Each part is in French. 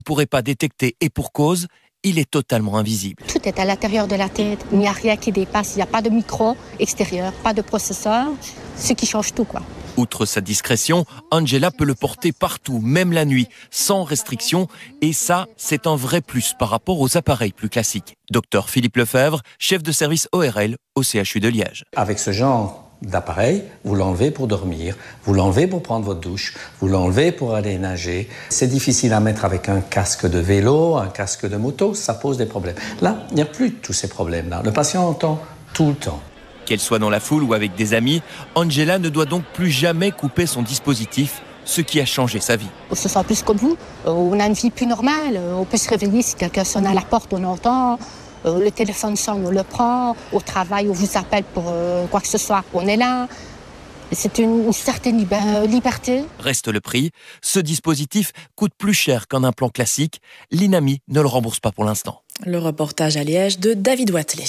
ne pourrait pas détecter et pour cause, il est totalement invisible. Tout est à l'intérieur de la tête. Il n'y a rien qui dépasse. Il n'y a pas de micro extérieur, pas de processeur, ce qui change tout, quoi. Outre sa discrétion, Angela peut le porter partout, même la nuit, sans restriction. Et ça, c'est un vrai plus par rapport aux appareils plus classiques. Docteur Philippe Lefebvre, chef de service ORL au CHU de Liège. Avec ce genre d'appareil, vous l'enlevez pour dormir, vous l'enlevez pour prendre votre douche, vous l'enlevez pour aller nager. C'est difficile à mettre avec un casque de vélo, un casque de moto, ça pose des problèmes. Là, il n'y a plus de tous ces problèmes-là. Le patient entend tout le temps. Qu'elle soit dans la foule ou avec des amis, Angela ne doit donc plus jamais couper son dispositif, ce qui a changé sa vie. On se sent plus comme vous, on a une vie plus normale, on peut se réveiller si quelqu'un sonne à la porte, on entend. Le téléphone sonne, on le prend. Au travail, on vous appelle pour quoi que ce soit, on est là. C'est une certaine liberté. Reste le prix. Ce dispositif coûte plus cher qu'un implant classique. L'INAMI ne le rembourse pas pour l'instant. Le reportage à Liège de David Watley.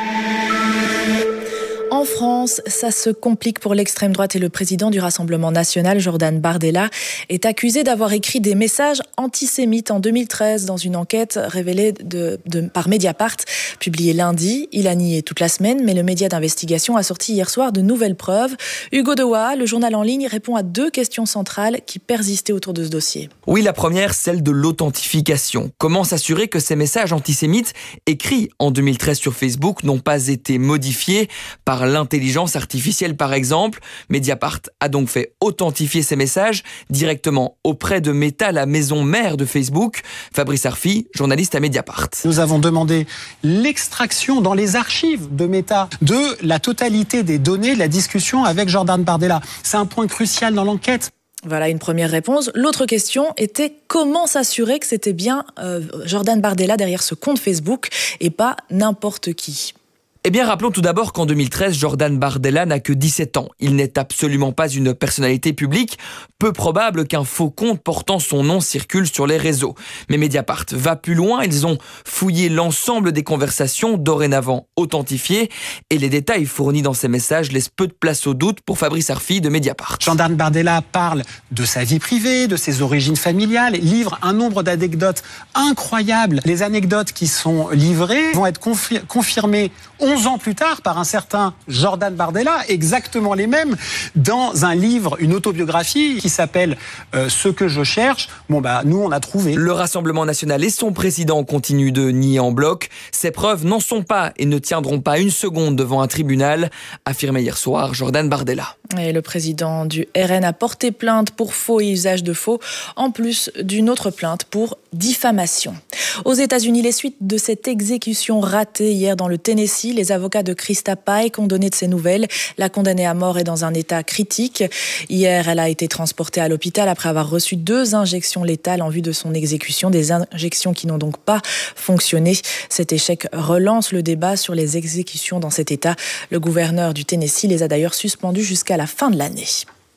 En France, ça se complique pour l'extrême droite et le président du Rassemblement national, Jordan Bardella, est accusé d'avoir écrit des messages antisémites en 2013 dans une enquête révélée par Mediapart, publiée lundi. Il a nié toute la semaine, mais le média d'investigation a sorti hier soir de nouvelles preuves. Hugo Dewa, le journal en ligne, répond à 2 questions centrales qui persistaient autour de ce dossier. Oui, la première, celle de l'authentification. Comment s'assurer que ces messages antisémites écrits en 2013 sur Facebook n'ont pas été modifiés par l'intelligence artificielle, par exemple? Mediapart a donc fait authentifier ces messages directement auprès de Meta, la maison mère de Facebook. Fabrice Arfi, journaliste à Mediapart. Nous avons demandé l'extraction dans les archives de Meta de la totalité des données de la discussion avec Jordan Bardella. C'est un point crucial dans l'enquête. Voilà une première réponse. L'autre question était comment s'assurer que c'était bien Jordan Bardella derrière ce compte Facebook et pas n'importe qui. Eh bien, rappelons tout d'abord qu'en 2013, Jordan Bardella n'a que 17 ans. Il n'est absolument pas une personnalité publique. Peu probable qu'un faux compte portant son nom circule sur les réseaux. Mais Mediapart va plus loin. Ils ont fouillé l'ensemble des conversations dorénavant authentifiées. Et les détails fournis dans ces messages laissent peu de place au doute pour Fabrice Arfi de Mediapart. Jordan Bardella parle de sa vie privée, de ses origines familiales, livre un nombre d'anecdotes incroyables. Les anecdotes qui sont livrées vont être confirmées 11 ans plus tard par un certain Jordan Bardella, exactement les mêmes, dans un livre, une autobiographie qui s'appelle « Ce que je cherche ». Nous, on a trouvé. Le Rassemblement national et son président continuent de nier en bloc. Ces preuves n'en sont pas et ne tiendront pas une seconde devant un tribunal, affirmait hier soir Jordan Bardella. Et le président du RN a porté plainte pour faux et usage de faux, en plus d'une autre plainte pour diffamation. Aux États-Unis, les suites de cette exécution ratée hier dans le Tennessee, les avocats de Krista Pike ont donné de ses nouvelles. La condamnée à mort est dans un état critique. Hier, elle a été transportée à l'hôpital après avoir reçu 2 injections létales en vue de son exécution. Des injections qui n'ont donc pas fonctionné. Cet échec relance le débat sur les exécutions dans cet état. Le gouverneur du Tennessee les a d'ailleurs suspendues jusqu'à la fin de l'année.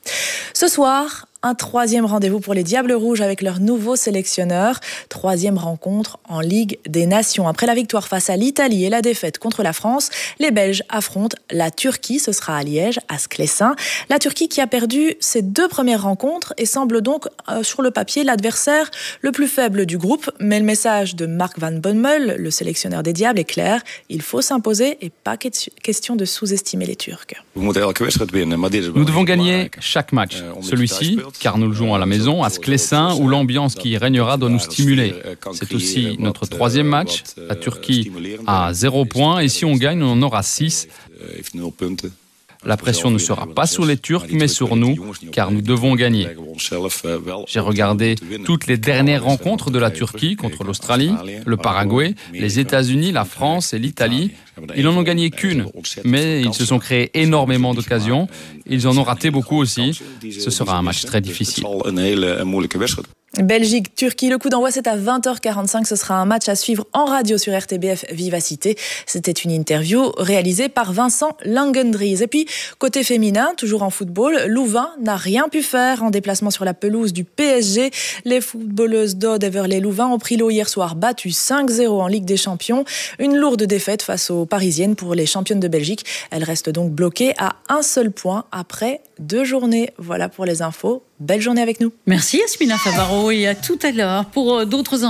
Ce soir, un 3e rendez-vous pour les Diables Rouges avec leur nouveau sélectionneur. 3e rencontre en Ligue des Nations. Après la victoire face à l'Italie et la défaite contre la France, les Belges affrontent la Turquie. Ce sera à Liège, à Sclessin. La Turquie qui a perdu ses 2 premières rencontres et semble donc sur le papier l'adversaire le plus faible du groupe. Mais le message de Mark Van Bommel, le sélectionneur des Diables, est clair. Il faut s'imposer et pas question de sous-estimer les Turcs. Nous devons gagner chaque match. Celui-ci, car nous le jouons à la maison, à Sclessin, où l'ambiance qui régnera doit nous stimuler. C'est aussi notre 3e match. La Turquie a 0 points et si on gagne, on en aura 6. La pression ne sera pas sur les Turcs, mais sur nous, car nous devons gagner. J'ai regardé toutes les dernières rencontres de la Turquie contre l'Australie, le Paraguay, les États-Unis, la France et l'Italie. Ils n'en ont gagné qu'une, mais ils se sont créés énormément d'occasions. Ils en ont raté beaucoup aussi. Ce sera un match très difficile. Belgique-Turquie, le coup d'envoi c'est à 20h45, ce sera un match à suivre en radio sur RTBF Vivacité. C'était une interview réalisée par Vincent Langendries. Et puis, côté féminin, toujours en football, Louvain n'a rien pu faire en déplacement sur la pelouse du PSG. Les footballeuses d'Aude Everley-Louvain ont pris l'eau hier soir, battues 5-0 en Ligue des Champions. Une lourde défaite face aux Parisiennes pour les championnes de Belgique. Elles restent donc bloquées à un seul point après 2 journées. Voilà pour les infos. Belle journée avec nous. Merci Yasmina Favaro et à tout à l'heure pour d'autres